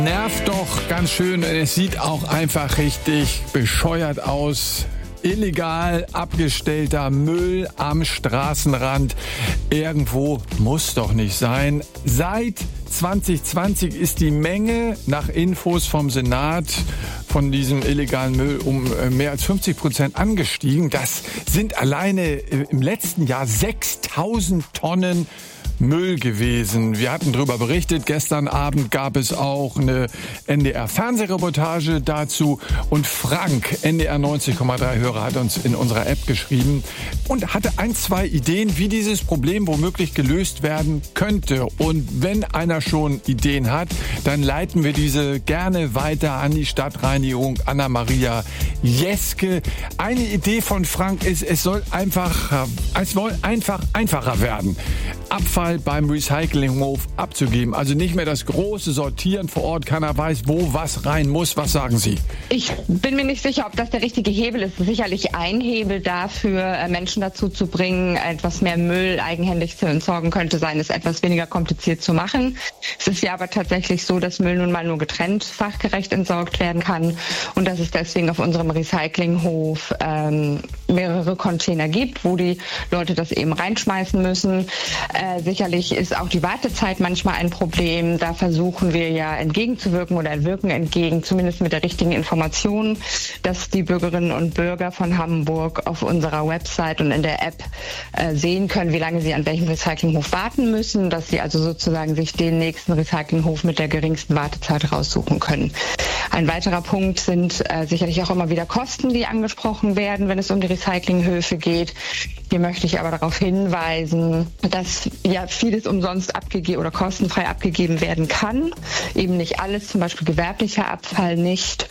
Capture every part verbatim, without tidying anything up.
Nervt doch ganz schön. Es sieht auch einfach richtig bescheuert aus. Illegal abgestellter Müll am Straßenrand. Irgendwo muss doch nicht sein. Seit zwanzig zwanzig ist die Menge nach Infos vom Senat von diesem illegalen Müll um mehr als fünfzig Prozent angestiegen. Das sind alleine im letzten Jahr sechstausend Tonnen Müll gewesen. Wir hatten darüber berichtet. Gestern Abend gab es auch eine N D R-Fernsehreportage dazu. Und Frank, N D R neunzig Komma drei Hörer, hat uns in unserer App geschrieben und hatte ein, zwei Ideen, wie dieses Problem womöglich gelöst werden könnte. Und wenn einer schon Ideen hat, dann leiten wir diese gerne weiter an die Stadtreinigung Anna-Maria Jeske. Eine Idee von Frank ist, es soll einfach, es soll einfach einfacher werden, Abfall beim Recyclinghof abzugeben. Also nicht mehr das große Sortieren vor Ort. Keiner weiß, wo was rein muss. Was sagen Sie? Ich bin mir nicht sicher, ob das der richtige Hebel ist. Sicherlich ein Hebel dafür, Menschen dazu zu bringen, etwas mehr Müll eigenhändig zu entsorgen, könnte sein, es etwas weniger kompliziert zu machen. Es ist ja aber tatsächlich so, dass Müll nun mal nur getrennt fachgerecht entsorgt werden kann und dass es deswegen auf unserem Recyclinghof ähm, mehrere Container gibt, wo die Leute das eben reinschmeißen müssen. Äh, sicherlich ist auch die Wartezeit manchmal ein Problem. Da versuchen wir ja entgegenzuwirken oder wirken entgegen, zumindest mit der richtigen Information, dass die Bürgerinnen und Bürger von Hamburg auf unserer Website und in der App äh, sehen können, wie lange sie an welchem Recyclinghof warten müssen, dass sie also sozusagen sich den nächsten Recyclinghof mit der geringsten Wartezeit raussuchen können. Ein weiterer Punkt sind äh, sicherlich auch immer wieder Kosten, die angesprochen werden, wenn es um die Recyclinghöfe geht. Hier möchte ich aber darauf hinweisen, dass ja vieles umsonst abgegeben oder kostenfrei abgegeben werden kann. Eben nicht alles, zum Beispiel gewerblicher Abfall nicht.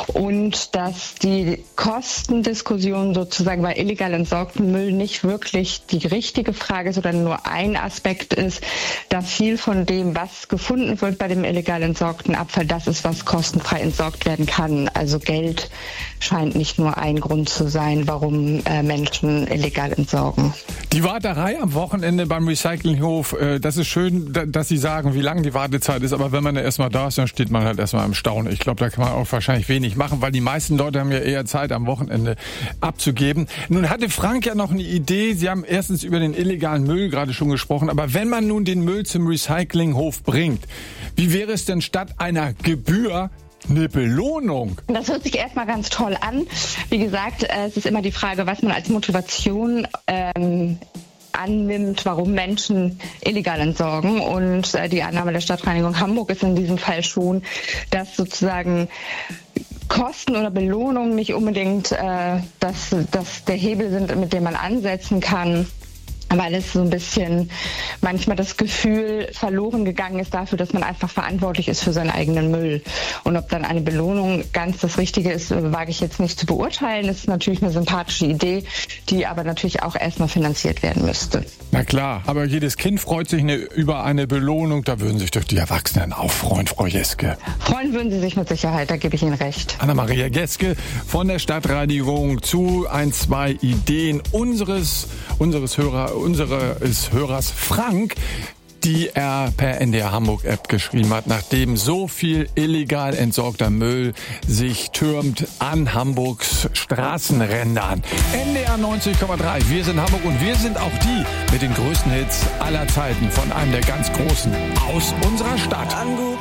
Und dass die Kostendiskussion sozusagen bei illegal entsorgtem Müll nicht wirklich die richtige Frage ist, sondern nur ein Aspekt ist, da viel von dem, was gefunden wird bei dem illegal entsorgten Abfall, das ist, was kostenfrei entsorgt werden kann. Also Geld scheint nicht nur ein Grund zu sein, warum äh, Menschen illegal entsorgen. Die Warterei am Wochenende beim Recyclinghof, äh, das ist schön, da, dass Sie sagen, wie lang die Wartezeit ist, aber wenn man da erstmal da ist, dann steht man halt erstmal im Staunen. Ich glaube, da kann man auch wahrscheinlich wenig machen, weil die meisten Leute haben ja eher Zeit, am Wochenende abzugeben. Nun hatte Frank ja noch eine Idee. Sie haben erstens über den illegalen Müll gerade schon gesprochen, aber wenn man nun den Müll zum Recyclinghof bringt, wie wäre es denn statt einer Gebühr eine Belohnung? Das hört sich erstmal ganz toll an. Wie gesagt, es ist immer die Frage, was man als Motivation ähm, annimmt, warum Menschen illegal entsorgen. Und äh, die Annahme der Stadtreinigung Hamburg ist in diesem Fall schon, dass sozusagen Kosten oder Belohnungen nicht unbedingt äh, dass, dass der Hebel sind, mit dem man ansetzen kann, weil es so ein bisschen manchmal das Gefühl verloren gegangen ist dafür, dass man einfach verantwortlich ist für seinen eigenen Müll. Und ob dann eine Belohnung ganz das Richtige ist, wage ich jetzt nicht zu beurteilen. Das ist natürlich eine sympathische Idee, die aber natürlich auch erstmal finanziert werden müsste. Na klar, aber jedes Kind freut sich eine, über eine Belohnung. Da würden sich doch die Erwachsenen auch freuen, Frau Jeske. Freuen würden sie sich mit Sicherheit, da gebe ich Ihnen recht. Anna-Maria Jeske von der Stadtreinigung zu ein, zwei Ideen unseres, unseres Hörer unseres Hörers Frank, die er per N D R Hamburg App geschrieben hat, nachdem so viel illegal entsorgter Müll sich türmt an Hamburgs Straßenrändern. N D R neunzig Komma drei, wir sind Hamburg und wir sind auch die mit den größten Hits aller Zeiten von einem der ganz Großen aus unserer Stadt.